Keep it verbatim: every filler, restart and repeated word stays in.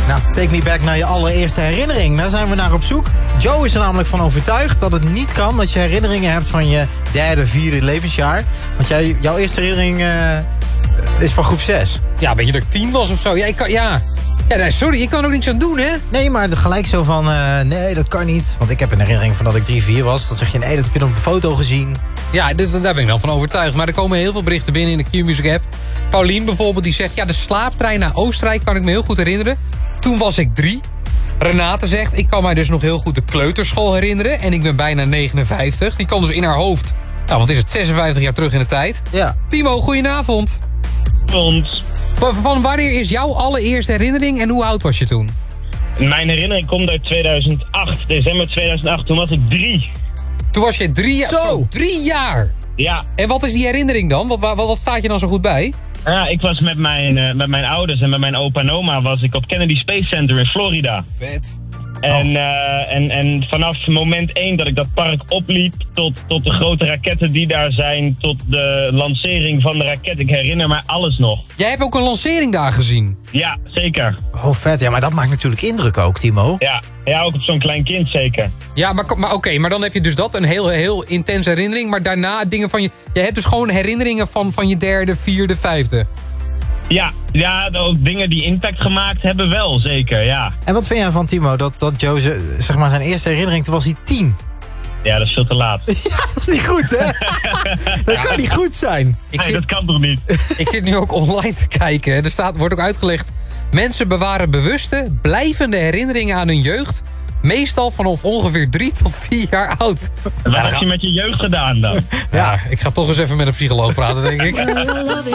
Nou, take me back naar je allereerste herinnering. Daar zijn we naar op zoek. Joe is er namelijk van overtuigd dat het niet kan... dat je herinneringen hebt van je derde, vierde levensjaar. Want jij, jouw eerste herinnering uh, is van groep zes. Ja, weet je dat ik tien was of zo? Ja, ik kan, ja. ja nee, sorry, je kan er ook niks aan doen, hè? Nee, maar gelijk zo van... Uh, nee, dat kan niet. Want ik heb een herinnering van dat ik drie, vier was. Dan zeg je, nee, dat heb je op een foto gezien. Ja, dit, daar ben ik dan van overtuigd. Maar er komen heel veel berichten binnen in de Q-Music app. Paulien bijvoorbeeld, die zegt... ja, de slaaptrein naar Oostenrijk kan ik me heel goed herinneren. Toen was ik drie. Renate zegt... ik kan mij dus nog heel goed de kleuterschool herinneren. En ik ben bijna negenenvijftig. Die kan dus in haar hoofd... nou, wat is het? zesenvijftig jaar terug in de tijd. Ja. Timo, goedenavond. Vond. Van, van wanneer is jouw allereerste herinnering en hoe oud was je toen? Mijn herinnering komt uit tweeduizend acht. December tweeduizend acht. Toen was ik drie. Toen was je drie jaar. Zo. Zo, drie jaar. Ja. En wat is die herinnering dan? Wat, wat, wat staat je dan zo goed bij? Ja, ik was met mijn, uh, met mijn ouders en met mijn opa en oma was ik op Kennedy Space Center in Florida. Vet. En, uh, en, en vanaf moment één dat ik dat park opliep tot, tot de grote raketten die daar zijn, tot de lancering van de raket. Ik herinner me alles nog. Jij hebt ook een lancering daar gezien. Ja, zeker. Oh, vet. Ja, maar dat maakt natuurlijk indruk ook, Timo. Ja, ja ook op zo'n klein kind zeker. Ja, maar, maar oké, okay, maar dan heb je dus dat, een heel, heel intense herinnering. Maar daarna dingen van je... Je hebt dus gewoon herinneringen van, van je derde, vierde, vijfde. Ja, ja, ook dingen die impact gemaakt hebben wel, zeker, ja. En wat vind jij van Timo, dat, dat Joe, ze- zeg maar zijn eerste herinnering, toen was hij tien? Ja, dat is veel te laat. Ja, dat is niet goed, hè? Dat kan niet goed zijn. Ik Nee, zit, dat kan toch niet? ik zit nu ook online te kijken. Er staat, wordt ook uitgelegd... Mensen bewaren bewuste, blijvende herinneringen aan hun jeugd... meestal vanaf ongeveer drie tot vier jaar oud. Wat Ja, heb je met je jeugd gedaan dan? ja, ik ga toch eens even met een psycholoog praten, denk ik. Will your love